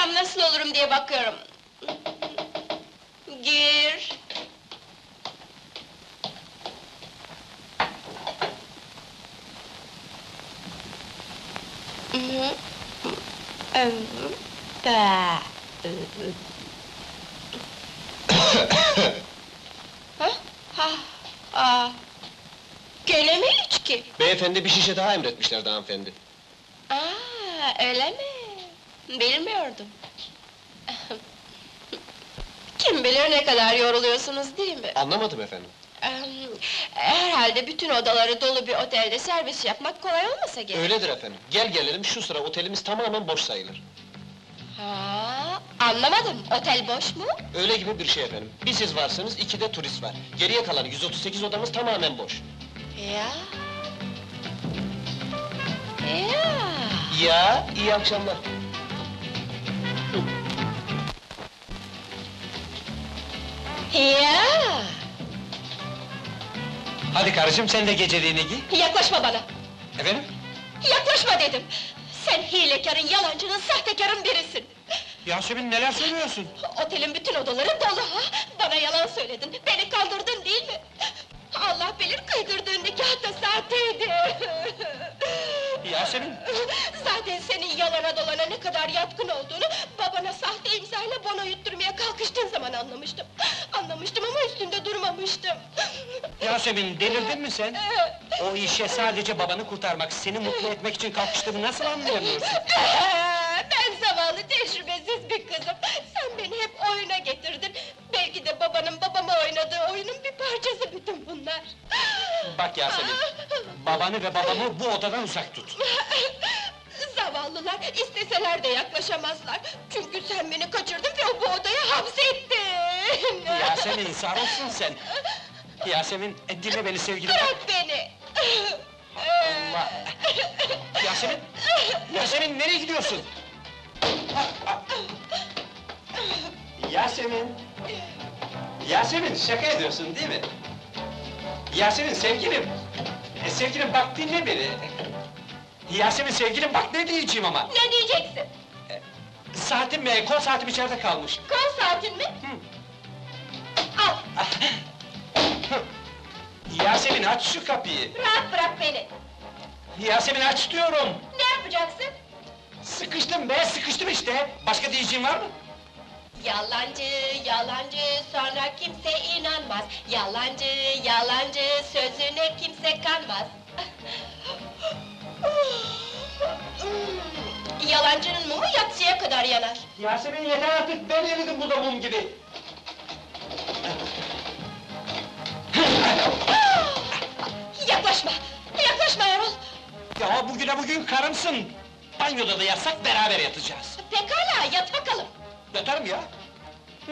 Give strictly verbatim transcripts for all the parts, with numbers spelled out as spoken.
girsem nasıl olurum diye bakıyorum. Gir. Ha? Ha? Aa. Gene mi içki? Beyefendi bir şişe daha emretmişlerdi hanımefendi. Aa, öyle mi? Bilmiyordum. Kim bilir ne kadar yoruluyorsunuz, değil mi? Anlamadım efendim. Eee, Herhalde bütün odaları dolu bir otelde servis yapmak kolay olmasa gerek. Öyledir efendim. Gel gelelim şu sıra otelimiz tamamen boş sayılır. Ha, anlamadım. Otel boş mu? Öyle gibi bir şey efendim. Bir siz varsınız, iki de turist var. Geriye kalan yüz otuz sekiz odamız tamamen boş. Ya. Ya. Ya, iyi akşamlar. Ya. Hadi karıcığım, sen de geceliğini giy. Yaklaşma bana. Efendim? Yaklaşma dedim. Sen hilekarın, yalancının, sahtekarın birisin. Yasemin, neler söylüyorsun? Otelin bütün odaları dolu ha! Bana yalan söyledin, beni kandırdın değil mi? Allah bilir kıydırdığın nikah da sahteydi! Yasemin! Zaten senin yalana dolana ne kadar yatkın olduğunu, babana sahte imzayla bana yutturmaya kalkıştığın zaman anlamıştım. Anlamıştım ama üstünde durmamıştım. Yasemin, delirdin mi sen? O işe sadece babanı kurtarmak, seni mutlu etmek için kalkıştığımı nasıl anlayamıyorsun? Ben zavallı, tecrübesiz bir kızım! Sen beni hep oyuna getirdin! Belki de babanın babama oynadığı oyunun bir parçası bütün bunlar! Bak Yasemin, babanı ve babamı bu odadan uzak tut! Zavallılar, isteseler de yaklaşamazlar! Çünkü sen beni kaçırdın ve bu odaya hapsettin! Yasemin, sarhoşsun sen! Yasemin, e, dinle beni sevgilim! Bırak beni! Allah! Yasemin! Yasemin, nereye gidiyorsun? Yasemin! Yasemin, şaka ediyorsun değil mi? Yasemin, sevgilim! E, sevgilim, bak dinle beni! Yasemin, sevgilim, bak ne diyeceğim ama! Ne diyeceksin? Saatim, e, kol saatim içeride kalmış! Kol saatin mi? Hı. Al! Yasemin, aç şu kapıyı! Rahat bırak beni! Yasemin, aç diyorum! Ne yapacaksın? Sıkıştım be, sıkıştım işte! Başka diyeceğim var mı? Yalancı, yalancı, sonra kimse inanmaz. Yalancı, yalancı, sözüne kimse kanmaz. Yalancının mumu yatsıya kadar yanar. Yasemin, yeter artık, ben eridim burada mum gibi! Yaklaşma! Yaklaşma Erol! Ya bugüne bugün karımsın! Banyoda da yatsak beraber yatacağız! Pekala, yat bakalım! Yatarım ya! Hı.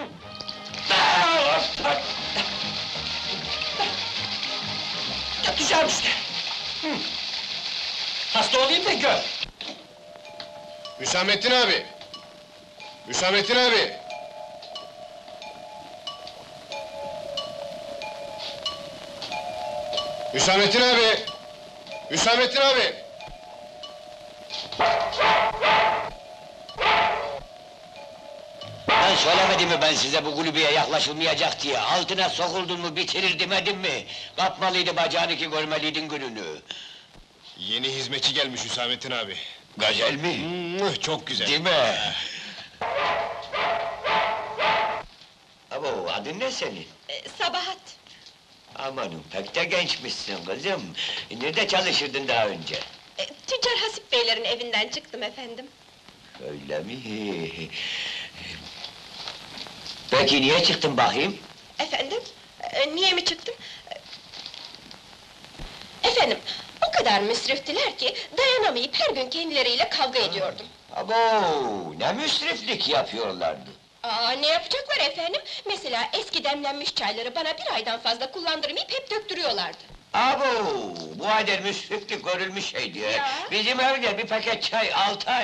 Yatacağım işte! Hı. Hasta olayım da gör! Hüsamettin abi! Hüsamettin abi! Hüsamettin abi! Hüsamettin abi! Ben söylemedim mi ben size bu kulübeye yaklaşılmayacak diye? Altına sokuldun mu bitirir demedim mi? Kapmalıydı bacağını ki görmeliydin gününü. Yeni hizmetçi gelmiş Hüsamettin abi. Gazel mi? Mıh, çok güzel. Değil mi? Abo, adın ne senin? Ee, Sabahat! Amanım, pek de gençmişsin kızım. Nerede çalışırdın daha önce? Ee, Tüccar Hasip Beylerin evinden çıktım efendim. Öyle mi? Peki niye çıktın bakayım? Efendim? Ee, niye mi çıktım? Ee, Efendim, o kadar müsriftiler ki, dayanamayıp her gün kendileriyle kavga ediyordum. Abo, ne müsriflik yapıyorlardı? Aa, ne yapacaklar efendim? Mesela eski demlenmiş çayları bana bir aydan fazla kullandırmayıp hep döktürüyorlardı. Abo, bu kadar müsriflik görülmüş şey diye. Ya. Bizim evde bir paket çay altı ay